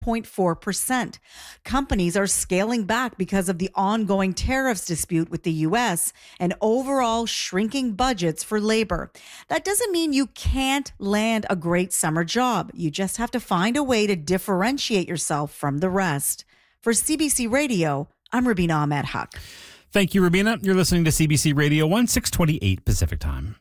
0.4%. Companies are scaling back because of the ongoing tariffs dispute with the U.S. and overall shrinking budgets for labor. That doesn't mean you can't land a great summer job. You just have to find a way to differentiate yourself from the rest. For CBC Radio, I'm Rubina Ahmed Haq. Thank you, Rubina. You're listening to CBC Radio 1, 628 Pacific Time.